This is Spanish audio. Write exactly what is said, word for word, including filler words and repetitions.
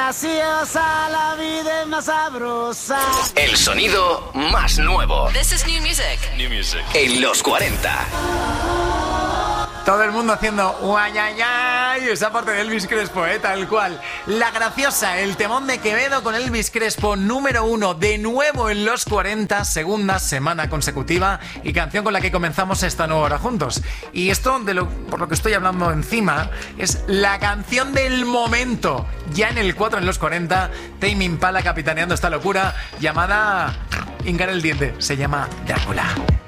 graciosa, la vida es más sabrosa. El sonido más nuevo. This is new music. New music. En los cuarenta. Todo el mundo haciendo guayayay, esa parte de Elvis Crespo, ¿eh? Tal cual. La graciosa, el temón de Quevedo con Elvis Crespo, número uno, de nuevo en los cuarenta, segunda semana consecutiva y canción con la que comenzamos esta nueva hora juntos. Y esto, de lo, por lo que estoy hablando encima, es la canción del momento. Ya en el cuatro en los cuarenta, Tame Impala capitaneando esta locura llamada Hincar el diente. Se llama Drácula.